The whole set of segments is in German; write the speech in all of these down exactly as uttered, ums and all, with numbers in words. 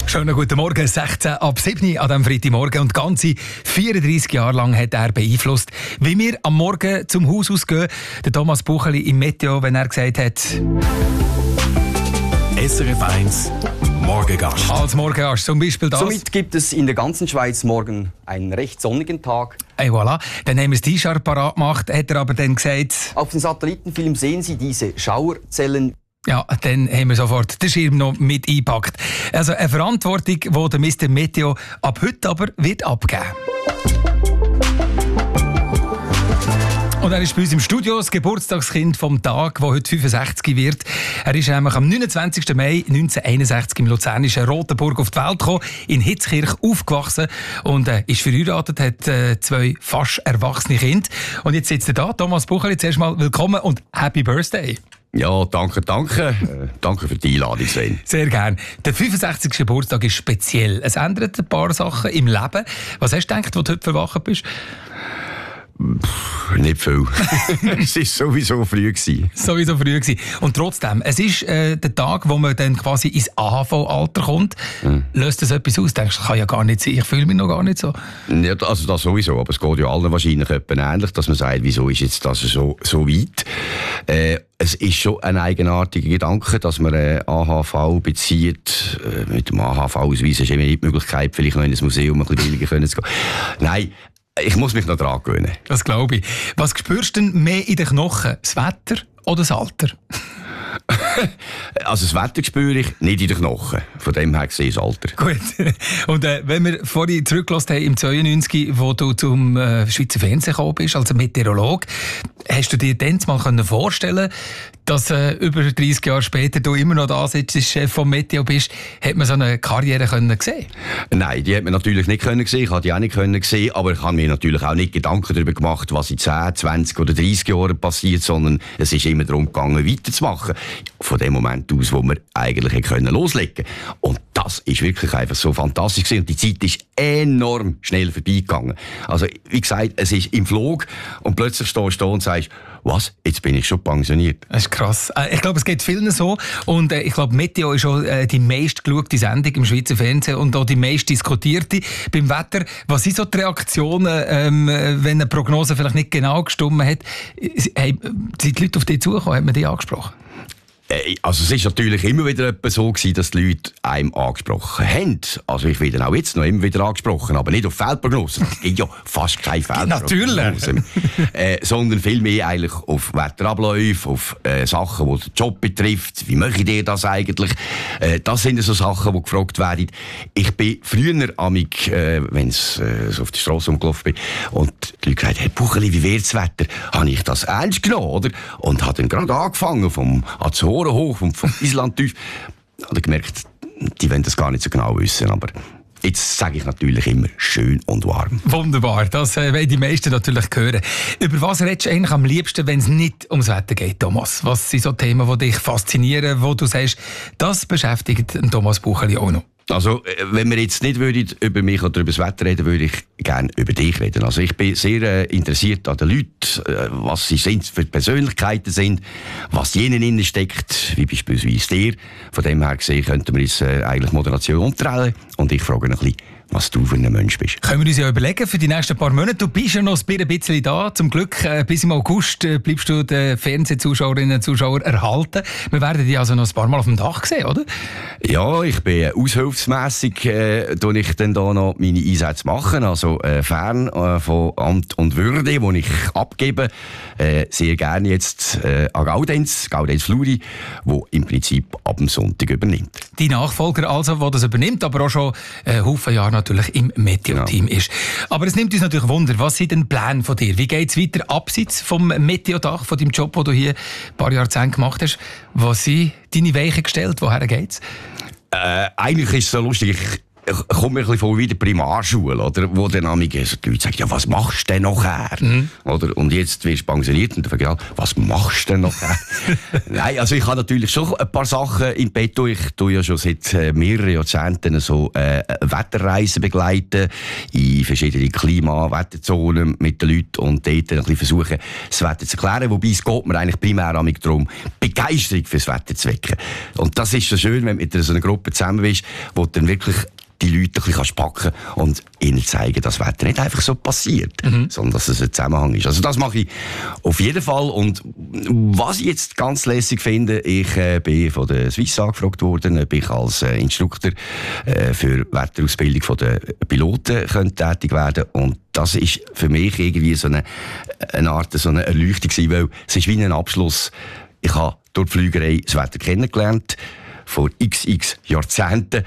Schönen guten Morgen, sechzehn ab sieben an diesem Freitagmorgen. Und ganze vierunddreissig Jahre lang hat er beeinflusst, wie wir am Morgen zum Haus ausgehen. Der Thomas Bucheli im Meteo, wenn er gesagt hat... S R F eins Morgengast. Als Morgengast zum Beispiel das. Somit gibt es in der ganzen Schweiz morgen einen recht sonnigen Tag. Hey, voilà. Dann haben wir das T-Shirt parat gemacht, hat er aber dann gesagt... Auf dem Satellitenfilm sehen Sie diese Schauerzellen. Ja, dann haben wir sofort den Schirm noch mit eingepackt. Also eine Verantwortung, die der Mister Meteo ab heute aber wird abgeben. Und er ist bei uns im Studio, das Geburtstagskind vom Tag, der heute fünfundsechzig wird. Er ist nämlich am neunundzwanzigsten Mai neunzehnhunderteinundsechzig im luzernischen Rotenburg auf die Welt gekommen, in Hitzkirch aufgewachsen und äh, ist verheiratet, hat äh, zwei fast erwachsene Kinder. Und jetzt sitzt er da, Thomas Bucheli, zuerst mal willkommen und Happy Birthday. Ja, danke, danke. Äh, danke für die Einladung, Sven. Sehr gerne. Der fünfundsechzigste Geburtstag ist speziell. Es ändert ein paar Sachen im Leben. Was hast du gedacht, als du heute verwacht bist? Pff, nicht viel. Es war sowieso früh gewesen. Sowieso früh gewesen. Und trotzdem, es ist äh, der Tag, wo man dann quasi ins A H V-Alter kommt. Mhm. Löst das etwas aus? Denkst du, das kann ja gar nicht sein. Ich fühle mich noch gar nicht so. Ja, also das sowieso. Aber es geht ja allen wahrscheinlich ähnlich, dass man sagt, wieso ist jetzt das so, so weit? Äh, es ist schon ein eigenartiger Gedanke, dass man äh, A H V bezieht. Äh, mit dem A H V-Ausweis ist immer nicht die Möglichkeit, vielleicht noch in ein Museum ein bisschen billiger können zu gehen. Nein. Ich muss mich noch dran gewöhnen. Das glaube ich. Was spürst du denn mehr in den Knochen? Das Wetter oder das Alter? Also das Wetter spüre ich nicht in den Knochen. Von dem her gesehen das Alter. Gut. Und äh, wenn wir vorhin zurückgelassen haben, im zweiundneunzig, wo du zum äh, Schweizer Fernsehen gekommen bist, als Meteorolog, hast du dir dann mal können vorstellen, dass äh, über dreißig Jahre später du immer noch da sitzt, Chef vom Meteo bist? Hat man so eine Karriere können sehen? Nein, die hat man natürlich nicht können sehen. Ich habe die auch nicht können sehen, aber ich habe mir natürlich auch nicht Gedanken darüber gemacht, was in zehn, zwanzig oder dreißig Jahren passiert, sondern es ist immer darum gegangen, weiterzumachen. Von dem Moment aus, wo wir eigentlich können loslegen können. Und das ist wirklich einfach so fantastisch gewesen. Und die Zeit ist enorm schnell vorbeigegangen. Also, wie gesagt, es ist im Flug und plötzlich stehst du da und sagst, was? Jetzt bin ich schon pensioniert. Das ist krass. Ich glaube, es geht vielen so. Und ich glaube, Meteo ist auch die meistgeschaute Sendung im Schweizer Fernsehen und auch die meist diskutierte beim Wetter. Was sind so die Reaktionen, ähm, wenn eine Prognose vielleicht nicht genau gestimmt hat? Hey, sind die Leute auf dich zugekommen? Hat man die angesprochen? Also es ist natürlich immer wieder so gewesen, dass die Leute einem angesprochen haben. Also ich werde auch jetzt noch immer wieder angesprochen, aber nicht auf Feldprognosen. Es gibt ja fast keine Feldprognosen. Natürlich. äh, sondern vielmehr eigentlich auf Wetterabläufe, auf äh, Sachen, die den Job betrifft. Wie mache ich dir das eigentlich? Äh, das sind so Sachen, die gefragt werden. Ich bin früher amig, äh, wenn ich äh, so auf die Strasse umgelaufen bin, und die Leute gesagt, hey Bucheli, wie wird das Wetter? Habe ich das ernst genommen, oder? Und habe dann gerade angefangen vom Azoren hoch und vom Island tief. Ich habe gemerkt, die wollen das gar nicht so genau wissen, aber jetzt sage ich natürlich immer schön und warm. Wunderbar, das äh, wollen die meisten natürlich hören. Über was redest du eigentlich am liebsten, wenn es nicht ums Wetter geht, Thomas? Was sind so Themen, die dich faszinieren, wo du sagst, das beschäftigt Thomas Bucheli auch noch? Also, wenn wir jetzt nicht würden über mich oder über das Wetter reden, würde ich gerne über dich reden. Also, ich bin sehr äh, interessiert an den Leuten, äh, was sie sind, für Persönlichkeiten sind, was jenen innen steckt, wie beispielsweise dir. Von dem her gesehen könnten wir uns äh, eigentlich Moderation umdrehen. Und ich frage noch ein bisschen, was du für ein Mensch bist. Können wir uns ja überlegen für die nächsten paar Monate. Du bist ja noch ein bisschen da. Zum Glück, äh, bis im August äh, bleibst du den Fernsehzuschauerinnen und Zuschauern erhalten. Wir werden dich also noch ein paar Mal auf dem Dach sehen, oder? Ja, ich bin aushilfsmässig, äh, tue ich dann da noch meine Einsätze machen. Also äh, fern äh, von Amt und Würde, die ich abgebe. Äh, sehr gerne jetzt äh, an Gaudenz, Gaudenz Fluri, wo im Prinzip ab dem Sonntag übernimmt. Die Nachfolger also, der das übernimmt, aber auch schon äh, Haufen Jahre natürlich im Meteo-Team genau. ist. Aber es nimmt uns natürlich Wunder, was sind denn Pläne von dir? Wie geht es weiter abseits vom Meteo-Dach, von deinem Job, den du hier ein paar Jahrzehnte gemacht hast? Was sind deine Weichen gestellt? Woher geht's? Äh, eigentlich ist es so lustig. Ich kommt mir ein bisschen vor wie der Primarschule, oder? Wo dann manchmal so die Leute sagen, ja, was machst du denn nachher? Mhm. Oder? Und jetzt wirst du pensioniert und dann frage ich, ja, was machst du denn nachher? Nein, also ich habe natürlich schon ein paar Sachen im Petto. Ich tue ja schon seit äh, mehreren Jahrzehnten so äh, Wetterreisen begleiten in verschiedene Klima-, Wetterzonen mit den Leuten und dort ein bisschen versuchen, das Wetter zu erklären. Wobei es geht mir eigentlich primär darum, Begeisterung fürs Wetter zu wecken. Und das ist so schön, wenn du mit so einer Gruppe zusammen bist, wo du dann wirklich die Leute ein bisschen packen und ihnen zeigen, dass das Wetter nicht einfach so passiert, mhm. sondern dass es ein Zusammenhang ist. Also das mache ich auf jeden Fall. Und was ich jetzt ganz lässig finde, ich äh, bin von der Swiss angefragt worden, ob ich als äh, Instruktor äh, für Wetterausbildung von der Piloten könnte tätig werden. Und das ist für mich irgendwie so eine, eine Art so eine Erleuchtung gewesen, weil es ist wie ein Abschluss. Ich habe durch die Flügerei das Wetter kennengelernt, vor xx Jahrzehnten.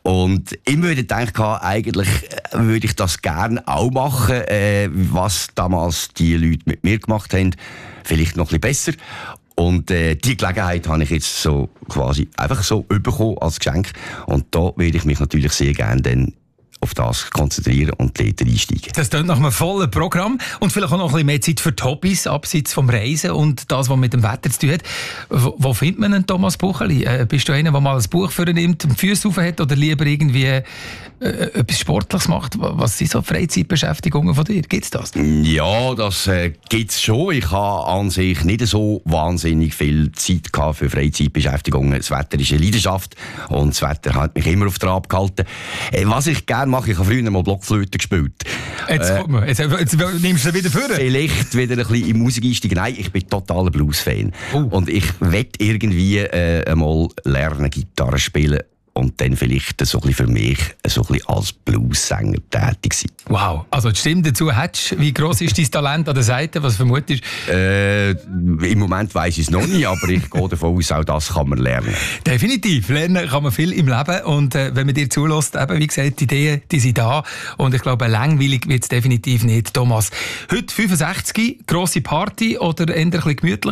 Und ich würde denken, eigentlich würde ich das gerne auch machen, äh, was damals die Leute mit mir gemacht haben. Vielleicht noch ein bisschen besser. Und äh, die Gelegenheit habe ich jetzt so quasi einfach so bekommen als Geschenk. Und da würde ich mich natürlich sehr gerne dann auf das konzentrieren und dort einsteigen. Das klingt nach einem vollen Programm und vielleicht auch noch ein bisschen mehr Zeit für die Hobbys, abseits vom Reisen und das, was mit dem Wetter zu tun hat. Wo, wo findet man einen Thomas Bucheli? Äh, bist du einer, der mal ein Buch für ihn nimmt, die Füße rauf hat oder lieber irgendwie äh, etwas Sportliches macht? Was sind so Freizeitbeschäftigungen von dir? Gibt es das? Ja, das äh, gibt es schon. Ich habe an sich nicht so wahnsinnig viel Zeit gehabt für Freizeitbeschäftigungen. Das Wetter ist eine Leidenschaft und das Wetter hat mich immer auf Trab gehalten. Äh, was ich gerne mache, ich habe früher mal Blockflöte gespielt. Jetzt, äh, mal, jetzt, jetzt nimmst du wieder vor. Vielleicht wieder ein bisschen in Musik einsteigen. Nein, ich bin totaler Blues-Fan. Uh. Und ich will irgendwie äh, einmal lernen, Gitarre spielen und dann vielleicht so ein bisschen für mich so ein bisschen als Blues-Sänger tätig sein. Wow, also die Stimme dazu hättest. Wie gross ist dein Talent an der Seite? Was vermutest du? Äh, Im Moment weiss ich es noch nicht, aber ich gehe davon aus, auch das kann man lernen. Definitiv, lernen kann man viel im Leben und äh, wenn man dir zulässt, eben, wie gesagt, die Ideen, die sind da und ich glaube, langweilig wird es definitiv nicht. Thomas, heute fünfundsechzig, grosse Party oder eher ein bisschen gemütlich?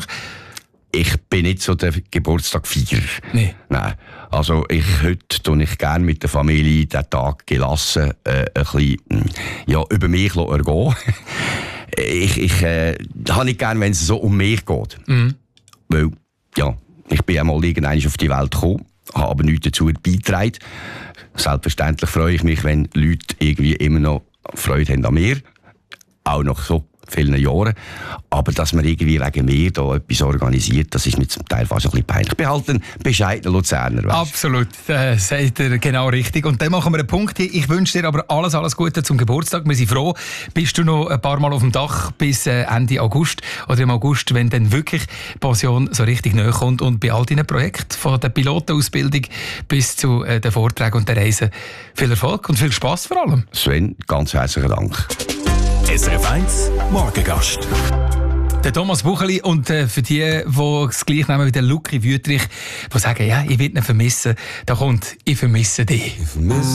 Ich bin nicht so der Geburtstagfeierer. Nee. Nein. Also ich, heute tue ich gerne mit der Familie den Tag gelassen, äh, ein bisschen, ja, über mich ergehen. ich ich äh, habe nicht gerne, wenn es so um mich geht. Mhm. Weil, ja, ich bin einmal irgendwann auf die Welt gekommen, habe aber nichts dazu beigetragen. Selbstverständlich freue ich mich, wenn Leute irgendwie immer noch Freude haben an mir. Auch noch so vielen Jahren. Aber dass man irgendwie wegen mir da etwas organisiert, das ist mir zum Teil fast ein bisschen peinlich. Ich bin halt ein bescheidener Luzerner. Weißt? Absolut, äh, sagt er genau richtig. Und dann machen wir einen Punkt hier. Ich wünsche dir aber alles, alles Gute zum Geburtstag. Wir sind froh, bist du noch ein paar Mal auf dem Dach bis äh, Ende August oder im August, wenn dann wirklich die Pension so richtig näher kommt und bei all deinen Projekten, von der Pilotenausbildung bis zu äh, den Vorträgen und den Reisen. Viel Erfolg und viel Spass vor allem. Sven, ganz herzlichen Dank. S R F eins Morgengast. Der Thomas Bucheli und äh, für die, die es gleich nehmen wie der Luki Wüttrich, die sagen, ja, ich will ihn vermissen, da kommt «Ich vermisse dich».